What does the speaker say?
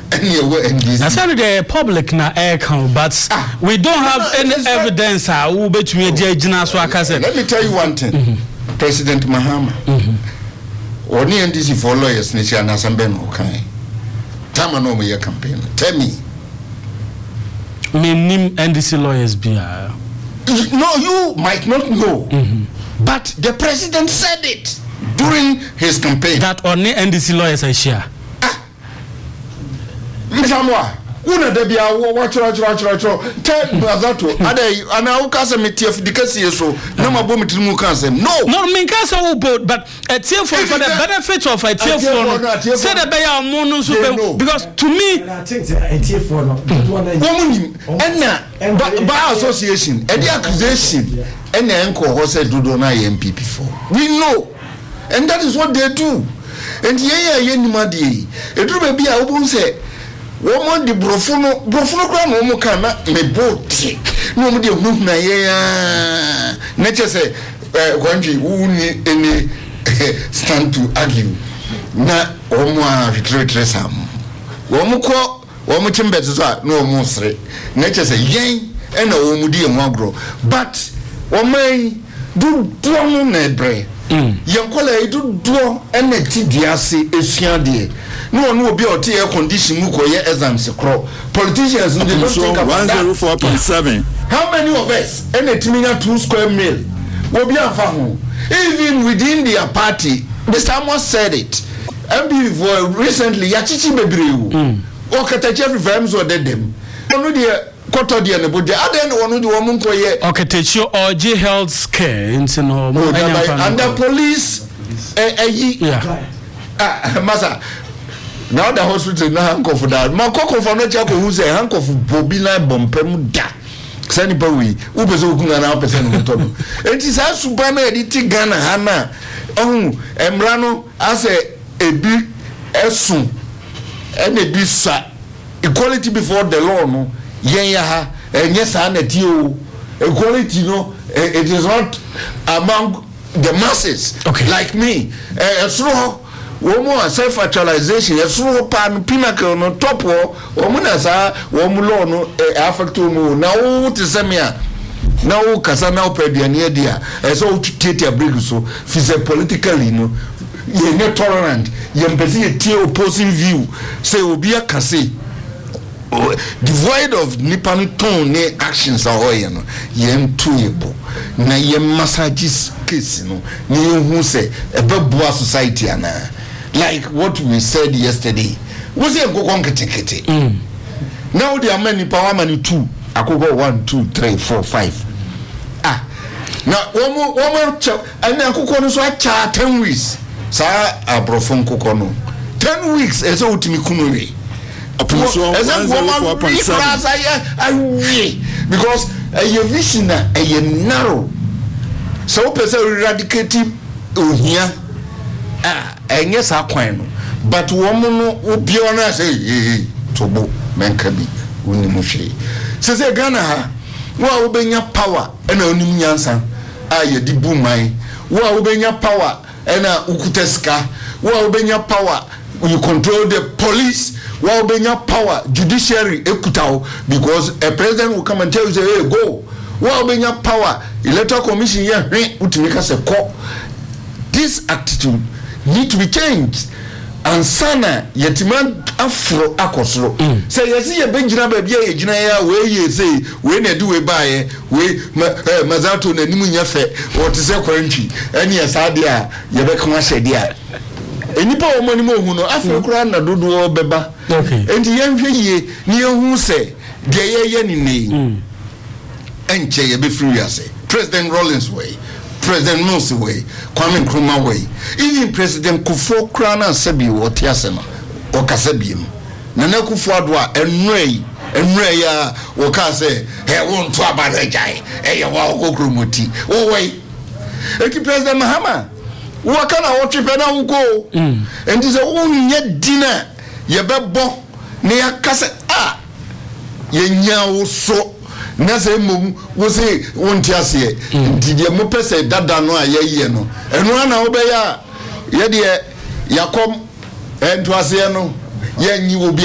That's only the public na air count, but we don't have any evidence. Let me tell you one thing. President Mahama, only NDC for lawyers, Nisha Nasambeno, okay? Tamano me your campaign. Tell me. Me NDC lawyers be. No, you might not know, but the president said it during his campaign. That only NDC lawyers I share. Mtamwa una debia watch tell Mazato ade ana ukasa metief dikasi yeso na mabom timu kanse no mean kanse wo both but a tier for the benefit of a tier for said the beya mono so because to me I think a tier for no woman bar association any accusation any enko ho said do na MPP for we know and that is what they do and ye nimadi edru be bia obun say woman di brofuno kwa no kana me boti no mo de hu na ye na chese kwanji uni any stand to argue na omo a retreat sam womo ko womo chimbe so na omo sre na chese yen na omo di emu agro but woman do no na ebre yankola edu do na tidiase esuade no obi ote air condition mu koye exams kro politicians they don't think about 104.7 how many of us enetiminya 2 square mil obi afa ho even within their party Mr. Amos said it MB for recently yachichi bebrewu o katachi every time so dem no dey koto dey na bodje aden wonu dey womun koye o katachi or G health care into no and the police masa now the hospital na handcuff that ma kokko for no check who say handcuff bobi na bompem da sani pa wi u pese okunga na pese no to no enti sa suba na editi Ghana ha na emra no ase ebi esun ene bi sa equality before the law no yen ya ha enye sa na ti o equality no it is not among the masses like me so womo self-actualization yesuro pan pinnacle no top womo na sa womo law no affect womo na wo tisemia na wo kasa na opeduane dia so tete break so fise politically no ye ne tolerant ye mpesi ye tie opposing view say obi akase devoid of nipan tone ne actions ahoye no ye ntoyebo na ye massages case no ni hu say ebeboa society ana like what we said yesterday was a go konketekete now there are many power many 2 akogo 1 2 3 4 5 now womo and akoko no so acha 10 weeks sa abrofon kokko no 10 weeks e so utimi kunwe apuso 104.7 because a vision a narrow so person eradicate ohia enye sa kwan no but womo no obi ona say tobo menka bi onimu hwe se Ghana ha wo a obenya power na onimu nyansa a ye di bu man wo a obenya power na ukutaska wo a obenya power you control the police wo a obenya power judiciary ekutawo because a president will come and tell you say hey go wo a obenya power electoral commission ye hwe utimika se ko this attitude need to be changed and sana yetiman afro akosro say yesi ye benjina ba bia ye gina ya we ye say we na do we bae we mazato na nimu nya fe what say kwantwi ene ya sade a ye be kan ahede a enipa o mani mo hu no afro kura na dodo beba enti ye hwe ye ni hu say de ye ni nei enche ye be free ase President Rawlings way President Musi way, Kwame Nkrumah way, even President Kufuor Krana Sebi or Tiasema or Kasebium. Nana Kufuor enrey ya or Kase, he won't to about a jay, a walk Krumuti. Oh, wait. President Mahama, what can I watch if I don't go? And this is only yet dinner, ye bebo, near Kase, ye nyao so. Nase mum wo say wonti ase nti de mo pese dada no aye no eno na wo be ya ye de yakom ento ase no ye nyi obi